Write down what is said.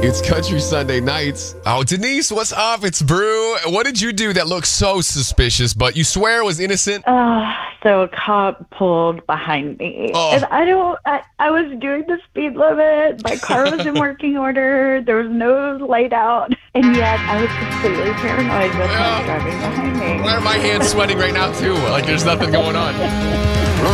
It's Country Sunday Nights. Oh, Denise, what's up? It's Brew. What did you do that looked so suspicious, but you swear it was innocent? So a cop pulled behind me. Oh. And I was doing the speed limit. My car was in working order. There was no light out. And yet I was completely paranoid with him driving behind me. Why are my hands sweating right now, too? Like there's nothing going on.